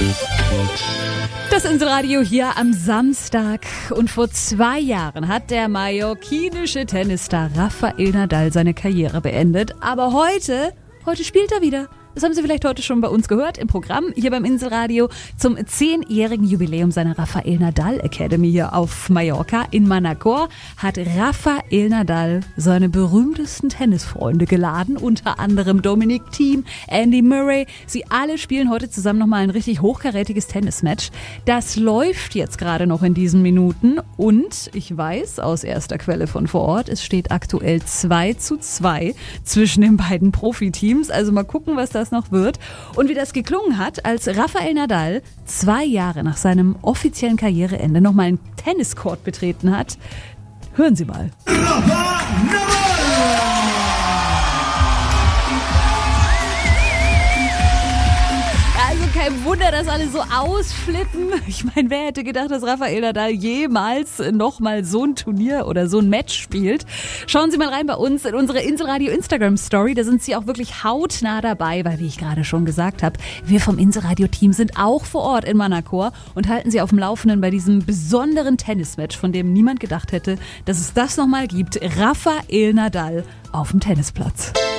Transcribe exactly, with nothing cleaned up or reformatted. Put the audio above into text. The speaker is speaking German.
Das Inselradio hier am Samstag. Und vor zwei Jahren hat der mallorquinische Tennisstar Rafael Nadal seine Karriere beendet. Aber heute, heute spielt er wieder. Das haben Sie vielleicht heute schon bei uns gehört im Programm hier beim Inselradio zum zehnjährigen Jubiläum seiner Rafael Nadal Academy hier auf Mallorca in Manacor hat Rafael Nadal seine berühmtesten Tennisfreunde geladen, unter anderem Dominic Thiem, Andy Murray. Sie alle spielen heute zusammen nochmal ein richtig hochkarätiges Tennismatch. Das läuft jetzt gerade noch in diesen Minuten und ich weiß aus erster Quelle von vor Ort, es steht aktuell zwei zu zwei zwischen den beiden Profiteams. Also mal gucken, was da das noch wird und wie das geklungen hat, als Rafael Nadal zwei Jahre nach seinem offiziellen Karriereende nochmal einen Tenniscourt betreten hat. Hören Sie mal. Kein Wunder, dass alle so ausflippen. Ich meine, wer hätte gedacht, dass Rafael Nadal jemals nochmal so ein Turnier oder so ein Match spielt? Schauen Sie mal rein bei uns in unsere Inselradio Instagram Story. Da sind Sie auch wirklich hautnah dabei, weil, wie ich gerade schon gesagt habe, wir vom Inselradio-Team sind auch vor Ort in Manacor und halten Sie auf dem Laufenden bei diesem besonderen Tennismatch, von dem niemand gedacht hätte, dass es das nochmal gibt. Rafael Nadal auf dem Tennisplatz.